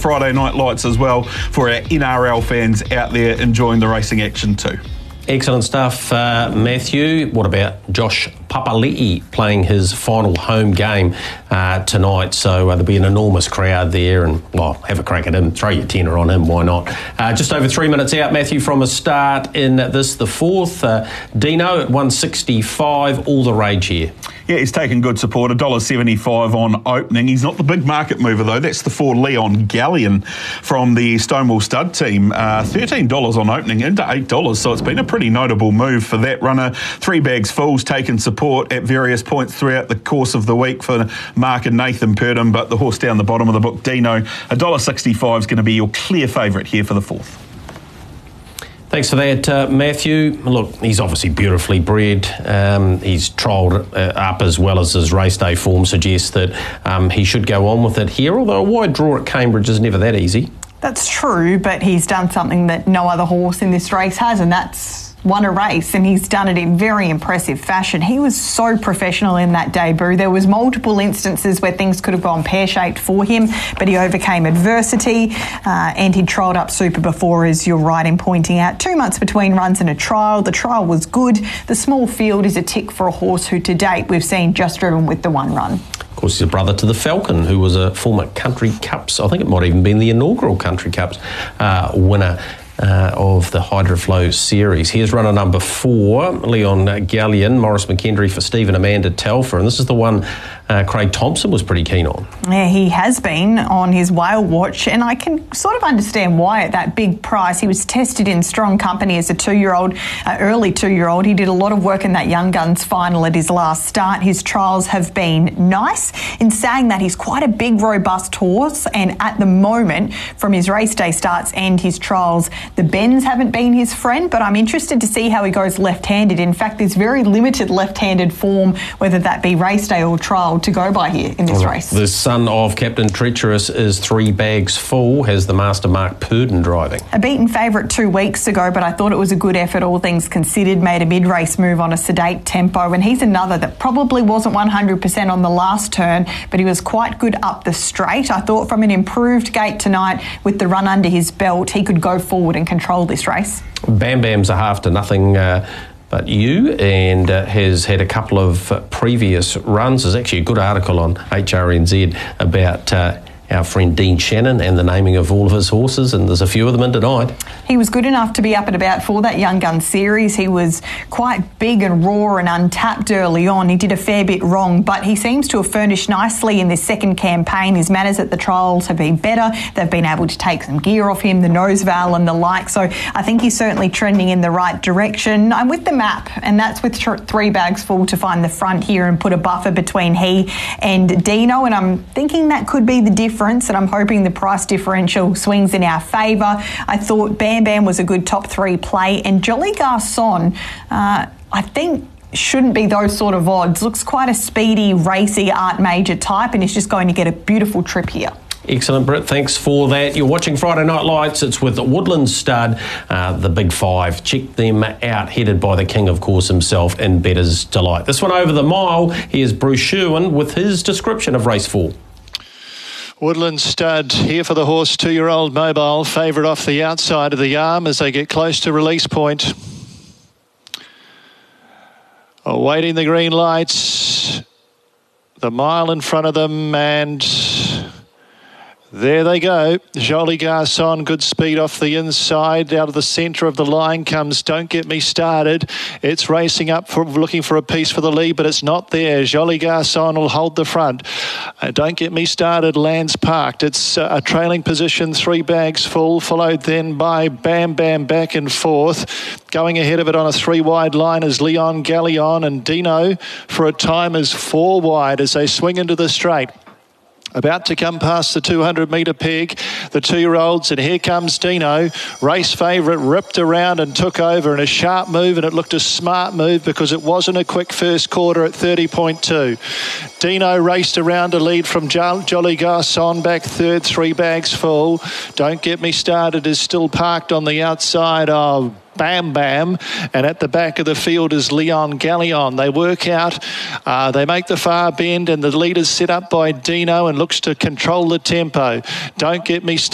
Friday Night Lights as well for our NRL fans out there enjoying the racing action too. Excellent stuff, Matthew. What about Josh Papali'i playing his final home game tonight? So there'll be an enormous crowd there, and have a crack at him. Throw your tenner on him, why not? Just over 3 minutes out, Matthew, from a start in the fourth. Dino at 165, all the rage here. Yeah, he's taken good support, $1.75 on opening. He's not the big market mover, though. That's the 4 Leon Gallion from the Stonewall Stud team. $13 on opening into $8, so it's been a pretty notable move for that runner. 3 Bags Full's taken support at various points throughout the course of the week for Mark and Nathan Purdom, but the horse down the bottom of the book, Dino, $1.65 is going to be your clear favourite here for the fourth. Thanks for that, Matthew. Look, he's obviously beautifully bred. He's trialled up as well as his race day form suggests that he should go on with it here, although a wide draw at Cambridge is never that easy. That's true, but he's done something that no other horse in this race has, and that's won a race, and he's done it in very impressive fashion. He was so professional in that debut. There was multiple instances where things could have gone pear-shaped for him, but he overcame adversity, and he trialled up super before, as you're right in pointing out. 2 months between runs and a trial. The trial was good. The small field is a tick for a horse who to date we've seen just driven with the one run. Of course, he's a brother to the Falcon, who was a former Country Cups, I think it might have even been the inaugural Country Cups winner of the Hydroflow series. Here's runner number 4, Leon Gallion, Maurice McKendry for Stephen Amanda Telfer, and this is the one Craig Thompson was pretty keen on. Yeah, he has been on his whale watch, and I can sort of understand why at that big price. He was tested in strong company as a 2-year-old, early 2-year-old. He did a lot of work in that Young Guns final at his last start. His trials have been nice. In saying that, he's quite a big, robust horse, and at the moment, from his race day starts and his trials, the bends haven't been his friend, but I'm interested to see how he goes left-handed. In fact, there's very limited left-handed form, whether that be race day or trial, to go by here in this race. The son of Captain Treacherous is 3 Bags Full, has the master Mark Purdon driving. A beaten favourite 2 weeks ago, but I thought it was a good effort, all things considered. Made a mid-race move on a sedate tempo, and he's another that probably wasn't 100% on the last turn, but he was quite good up the straight. I thought from an improved gate tonight with the run under his belt, he could go forward and control this race. Bam Bam's a 0.5 but you, and has had a couple of previous runs. There's actually a good article on HRNZ about our friend Dean Shannon and the naming of all of his horses, and there's a few of them in tonight. He was good enough to be up and about for that Young Gun series. He was quite big and raw and untapped early on. He did a fair bit wrong, but he seems to have furnished nicely in this second campaign. His manners at the trials have been better. They've been able to take some gear off him, the nose veil and the like. So I think he's certainly trending in the right direction. I'm with the map, and that's with 3 Bags Full to find the front here and put a buffer between he and Dino, and I'm thinking that could be the difference, and I'm hoping the price differential swings in our favour. I thought Bam Bam was a good top 3 play, and Jolly Garçon, I think, shouldn't be those sort of odds. Looks quite a speedy, racy Art Major type, and he's just going to get a beautiful trip here. Excellent, Britt. Thanks for that. You're watching Friday Night Lights. It's with Woodland Stud, the Big 5. Check them out, headed by the king, of course, himself, in Bettor's Delight. This one over the mile, here's Bruce Sherwin with his description of race 4. Woodland Stud here for the horse, 2-year-old Mobile, favourite off the outside of the arm as they get close to release point. Awaiting the green lights, the mile in front of them, and there they go. Jolly Garçon, good speed off the inside. Out of the centre of the line comes Don't Get Me Started. It's racing up, looking for a piece for the lead, but it's not there. Jolly Garçon will hold the front. Don't Get Me Started lands parked. It's a trailing position, 3 Bags Full, followed then by Bam Bam back and forth. Going ahead of it on a 3 wide line is Leon Gallion, and Dino for a time is 4 wide as they swing into the straight. About to come past the 200-metre peg, the 2-year-olds, and here comes Dino. Race favourite, ripped around and took over in a sharp move, and it looked a smart move because it wasn't a quick first quarter at 30.2. Dino raced around to lead from Jolly Garçon, back third, 3 Bags Full. Don't Get Me Started is still parked on the outside of Bam Bam, and at the back of the field is Leon Gallion. They work out, they make the far bend, and the leader's set up by Dino and looks to control the tempo. Don't Get Me Started.